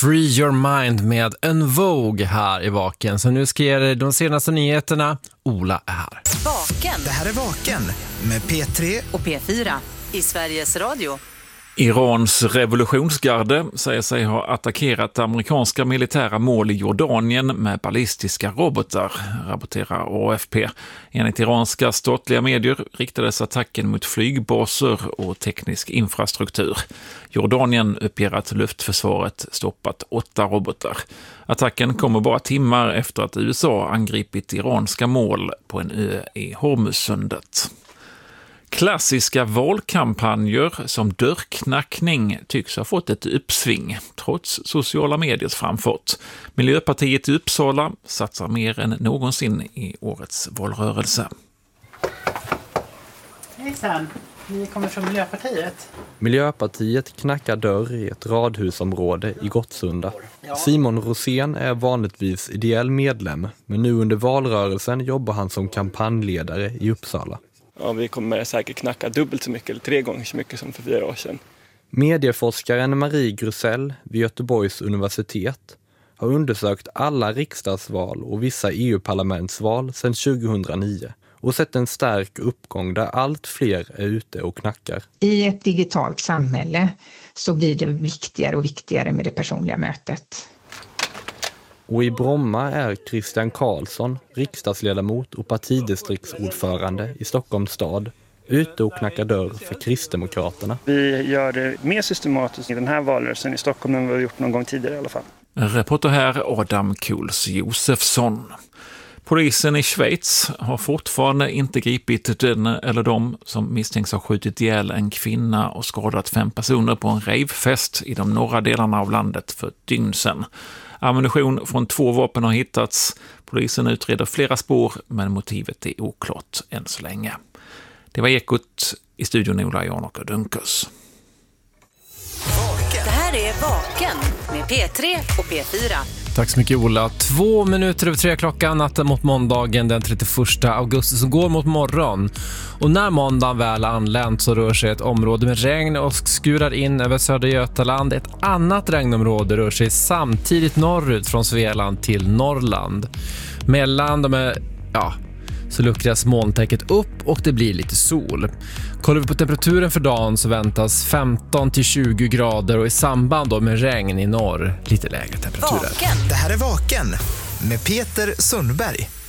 Free Your Mind med En Vogue här i Vaken. Så nu ska jag ge de senaste nyheterna. Ola är här. Vaken. Det här är Vaken med P3 och P4 i Sveriges Radio. Irans revolutionsgarde säger sig ha attackerat amerikanska militära mål i Jordanien med ballistiska robotar, rapporterar AFP. Enligt iranska statliga medier riktades attacken mot flygbaser och teknisk infrastruktur. Jordanien uppger att luftförsvaret stoppat 8 robotar. Attacken kommer bara timmar efter att USA angripit iranska mål på en ö i Hormuzsundet. Klassiska valkampanjer som dörrknackning tycks ha fått ett uppsving, trots sociala mediers framfart. Miljöpartiet i Uppsala satsar mer än någonsin i årets valrörelse. Hejsan, ni kommer från Miljöpartiet. Miljöpartiet knackar dörr i ett radhusområde i Gottsunda. Simon Rosén är vanligtvis ideell medlem, men nu under valrörelsen jobbar han som kampanjledare i Uppsala. Ja, vi kommer säkert knacka dubbelt så mycket eller 3 gånger så mycket som för 4 år sedan. Medieforskaren Marie Grusell vid Göteborgs universitet har undersökt alla riksdagsval och vissa EU-parlamentsval sedan 2009 och sett en stark uppgång där allt fler är ute och knackar. I ett digitalt samhälle så blir det viktigare och viktigare med det personliga mötet. Och i Bromma är Christian Karlsson, riksdagsledamot och partidistriktsordförande i Stockholms stad, ute och knackar dörr för Kristdemokraterna. Vi gör det mer systematiskt i den här valrörelsen i Stockholm än vad vi gjort någon gång tidigare i alla fall. Reporter här Adam Kuls Josefsson. Polisen i Schweiz har fortfarande inte gripit den eller de som misstänks ha skjutit ihjäl en kvinna och skadat 5 personer på en ravefest i de norra delarna av landet för ett dygn sedan. Ammunition från 2 vapen har hittats. Polisen utreder flera spår, men motivet är oklart än så länge. Det var Ekot, i studion Ola Janok och Dunkers. Det här är Vaken med P3 och P4. Tack så mycket Ola. 2 minuter över 3 klockan, natten mot måndagen den 31 augusti som går mot morgon. Och när måndagen väl anlänt så rör sig ett område med regn och skurar in över södra Götaland. Ett annat regnområde rör sig samtidigt norrut från Svealand till Norrland. Mellan de är, så luckras molntäcket upp och det blir lite sol. Kollar vi på temperaturen för dagen så väntas 15-20 grader och i samband då med regn i norr lite lägre temperaturer. Vaken. Det här är Vaken med Peter Sundberg.